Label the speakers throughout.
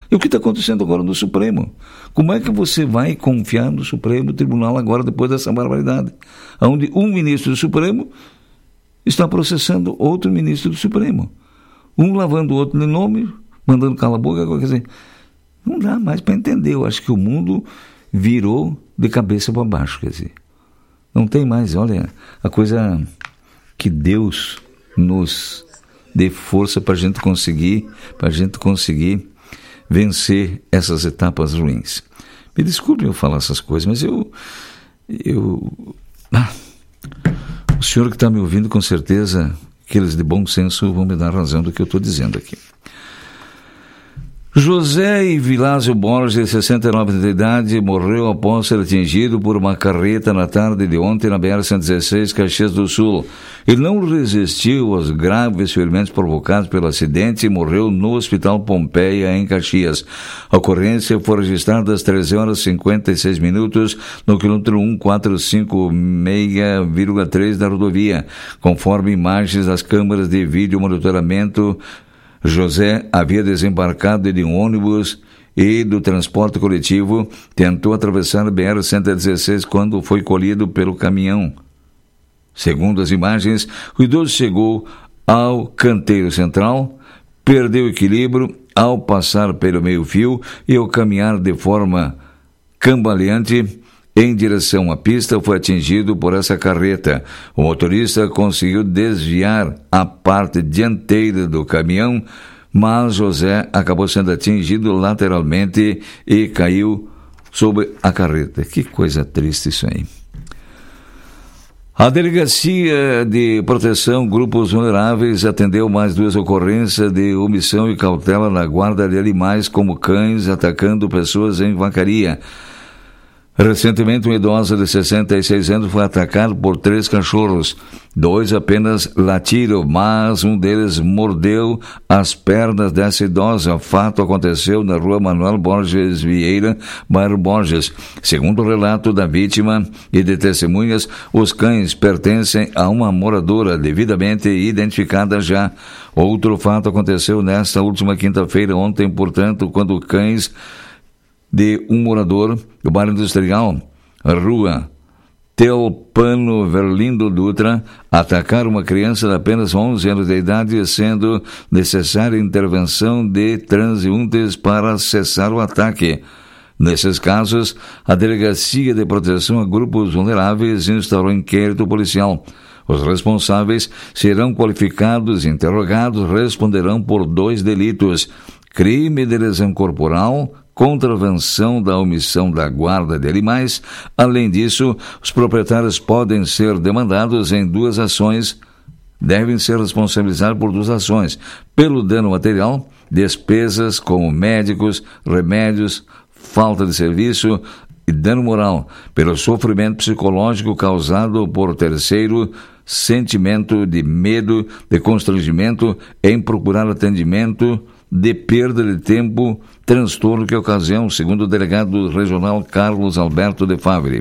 Speaker 1: E o que está acontecendo agora no Supremo? Como é que você vai confiar no Supremo Tribunal agora, depois dessa barbaridade? Onde um ministro do Supremo está processando outro ministro do Supremo. Um lavando o outro no nome, mandando calar a boca. Quer dizer, não dá mais para entender. Eu acho que o mundo virou de cabeça para baixo. Quer dizer, não tem mais. Olha, a coisa que Deus nos dê força para a gente conseguir vencer essas etapas ruins. Me desculpe eu falar essas coisas, mas o senhor que está me ouvindo, com certeza, aqueles de bom senso vão me dar razão do que eu estou dizendo aqui. José Ivilásio Borges, 69 anos de idade, morreu após ser atingido por uma carreta na tarde de ontem na BR-116, Caxias do Sul. Ele não resistiu aos graves ferimentos provocados pelo acidente e morreu no Hospital Pompeia, em Caxias. A ocorrência foi registrada às 13h56 no quilômetro 145,3 da rodovia. Conforme imagens das câmeras de vídeo monitoramento, José havia desembarcado de um ônibus e do transporte coletivo, tentou atravessar a BR-116 quando foi colhido pelo caminhão. Segundo as imagens, o idoso chegou ao canteiro central, perdeu o equilíbrio ao passar pelo meio-fio e ao caminhar de forma cambaleante em direção à pista, foi atingido por essa carreta. O motorista conseguiu desviar a parte dianteira do caminhão, mas José acabou sendo atingido lateralmente e caiu sobre a carreta. Que coisa triste isso aí. A Delegacia de Proteção Grupos Vulneráveis atendeu mais 2 ocorrências de omissão e cautela na guarda de animais, como cães atacando pessoas em Vacaria. Recentemente, uma idosa de 66 anos foi atacada por 3 cachorros. 2 apenas latiram, mas um deles mordeu as pernas dessa idosa. O fato aconteceu na rua Manuel Borges Vieira, bairro Borges. Segundo o relato da vítima e de testemunhas, os cães pertencem a uma moradora devidamente identificada já. Outro fato aconteceu nesta última quinta-feira, ontem, portanto, quando cães de um morador do bairro Industrial, rua Teopano Verlindo Dutra, atacaram uma criança de apenas 11 anos de idade, sendo necessária intervenção de transeuntes para cessar o ataque. Nesses casos, a Delegacia de Proteção a Grupos Vulneráveis instaurou inquérito policial. Os responsáveis serão qualificados e interrogados, responderão por 2 delitos: crime de lesão corporal, contravenção da omissão da guarda de animais. Além disso, os proprietários podem ser demandados em 2 ações, devem ser responsabilizados por 2 ações: pelo dano material, despesas como médicos, remédios, falta de serviço, e dano moral, pelo sofrimento psicológico causado por terceiro, sentimento de medo, de constrangimento em procurar atendimento, de perda de tempo, transtorno que ocasiona, segundo o delegado regional Carlos Alberto de Favre.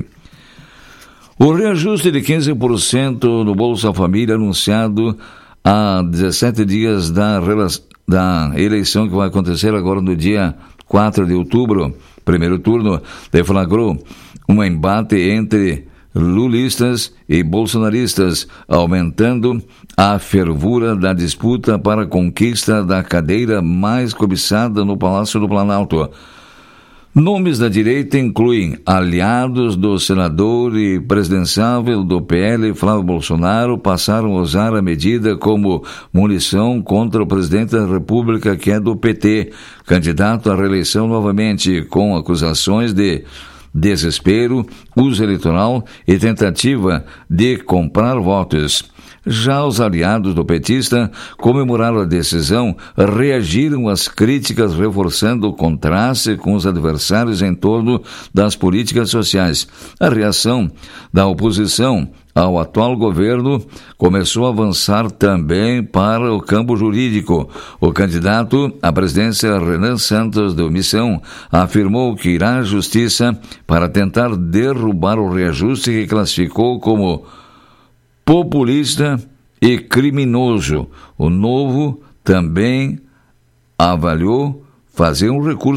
Speaker 1: O reajuste de 15% no Bolsa Família anunciado há 17 dias da eleição que vai acontecer agora no dia 4 de outubro, primeiro turno, deflagrou um embate entre lulistas e bolsonaristas, aumentando a fervura da disputa para a conquista da cadeira mais cobiçada no Palácio do Planalto. Nomes da direita incluem aliados do senador e presidenciável do PL, Flávio Bolsonaro, passaram a usar a medida como munição contra o presidente da República, que é do PT, candidato à reeleição novamente, com acusações de desespero, uso eleitoral e tentativa de comprar votos. Já os aliados do petista comemoraram a decisão, reagiram às críticas, reforçando o contraste com os adversários em torno das políticas sociais. A reação da oposição ao atual governo começou a avançar também para o campo jurídico. O candidato à presidência, Renan Santos, do Missão, afirmou que irá à justiça para tentar derrubar o reajuste que classificou como populista e criminoso. O Novo também avaliou fazer um recurso